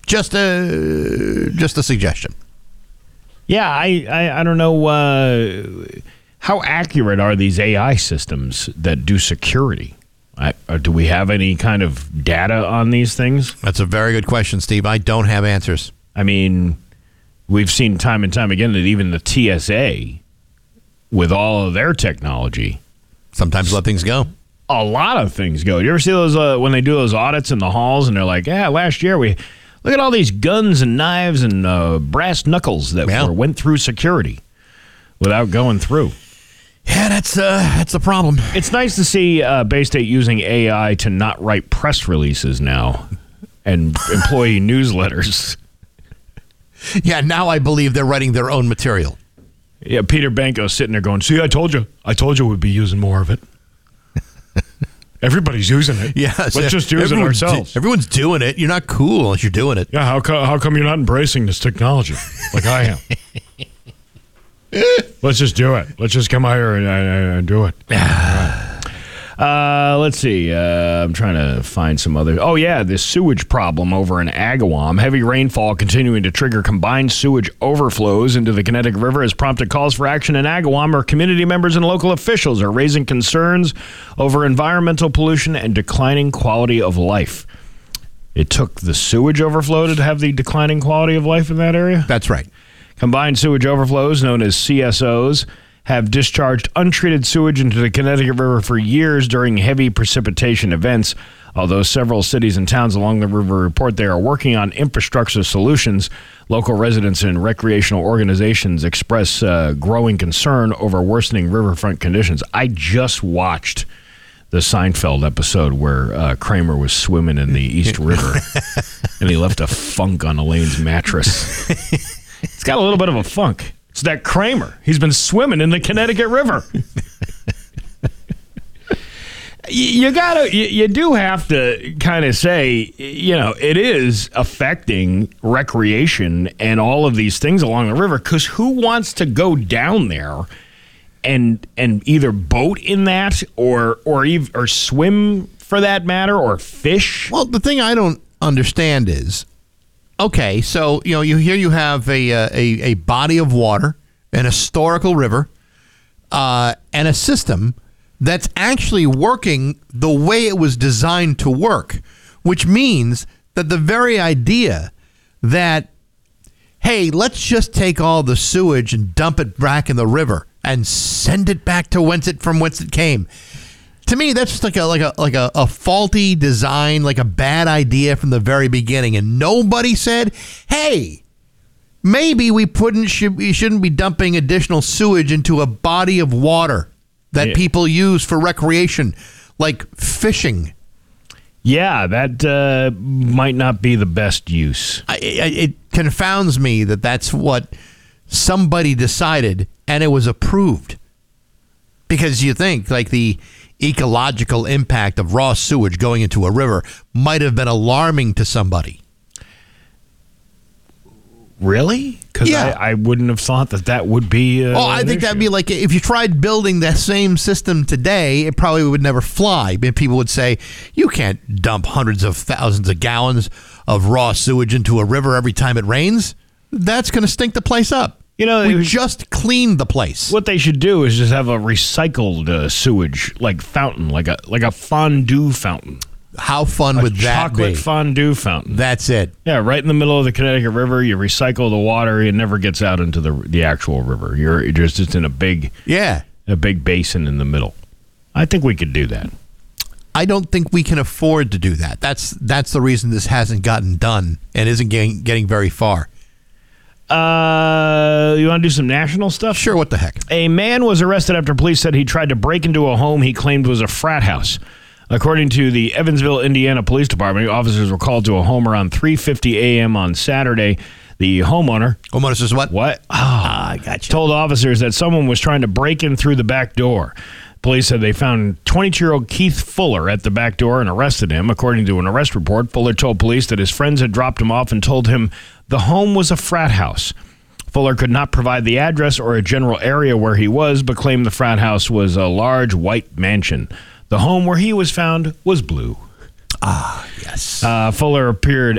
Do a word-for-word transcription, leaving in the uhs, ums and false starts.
Just a just a suggestion. Yeah, I, I, I don't know. Uh, how accurate are these A I systems that do security? I, or do we have any kind of data on these things? That's a very good question, Steve. I don't have answers. I mean, we've seen time and time again that even the T S A, with all of their technology, sometimes let things go. A lot of things go. You ever see those uh, when they do those audits in the halls and they're like, yeah, last year we look at all these guns and knives and uh, brass knuckles that yeah. were, went through security without going through. Yeah, that's uh, that's the problem. It's nice to see uh, Bay State using A I to not write press releases now and employee newsletters. Yeah, now I believe they're writing their own material. Yeah, Peter Banko's sitting there going, see, I told you. I told you we'd be using more of it. Everybody's using it. Yeah, Let's just use it ourselves. Do, everyone's doing it. You're not cool unless you're doing it. Yeah, how, co- how come you're not embracing this technology like I am? Let's just do it. Let's just come out here and, and, and do it. Uh, let's see. Uh, I'm trying to find some other. Oh, yeah, this sewage problem over in Agawam. Heavy rainfall continuing to trigger combined sewage overflows into the Connecticut River has prompted calls for action in Agawam, where community members and local officials are raising concerns over environmental pollution and declining quality of life. It took the sewage overflow to have the declining quality of life in that area? That's right. Combined sewage overflows, known as C S Os, have discharged untreated sewage into the Connecticut River for years during heavy precipitation events. Although several cities and towns along the river report they are working on infrastructure solutions, local residents and recreational organizations express uh, growing concern over worsening riverfront conditions. I just watched the Seinfeld episode where uh, Kramer was swimming in the East River, and he left a funk on Elaine's mattress. It's got a little bit of a funk. It's that Kramer. He's been swimming in the Connecticut River. you, you gotta, you, you do have to kind of say, you know, it is affecting recreation and all of these things along the river. Because who wants to go down there and and either boat in that or or ev- or swim for that matter or fish? Well, the thing I don't understand is, okay, so, you know, you here you have a uh, a, a body of water, an historical river, uh, and a system that's actually working the way it was designed to work, which means that the very idea that, hey, let's just take all the sewage and dump it back in the river and send it back to whence it from whence it came. To me, that's just like a like a like a, a faulty design, like a bad idea from the very beginning. And nobody said, "Hey, maybe we couldn't should we shouldn't be dumping additional sewage into a body of water that yeah. people use for recreation, like fishing." Yeah, that uh, might not be the best use. I, I, it confounds me that that's what somebody decided, and it was approved. Because you think like the ecological impact of raw sewage going into a river might have been alarming to somebody. Really? Because yeah. I, I wouldn't have thought that that would be uh, Oh, I think that'd be like if you tried building that same system today, it probably would never fly. People would say, you can't dump hundreds of thousands of gallons of raw sewage into a river every time it rains. That's going to stink the place up. You know, we just cleaned the place. What they should do is just have a recycled uh, sewage like fountain, like a like a fondue fountain. How fun a would that be? Chocolate fondue fountain. That's it. Yeah, right in the middle of the Connecticut River. You recycle the water. It never gets out into the the actual river. You're, you're just, just in a big yeah a big basin in the middle. I think we could do that. I don't think we can afford to do that. That's that's the reason this hasn't gotten done and isn't getting getting very far. Uh, you want to do some national stuff? Sure, what the heck? A man was arrested after police said he tried to break into a home he claimed was a frat house. According to the Evansville, Indiana Police Department, officers were called to a home around three fifty a.m. on Saturday. The homeowner... Homeowner says what? What? Oh, ah, I got you. Told officers that someone was trying to break in through the back door. Police said they found twenty-two-year-old Keith Fuller at the back door and arrested him. According to an arrest report, Fuller told police that his friends had dropped him off and told him the home was a frat house. Fuller could not provide the address or a general area where he was, but claimed the frat house was a large white mansion. The home where he was found was blue. Ah, yes. Uh, Fuller appeared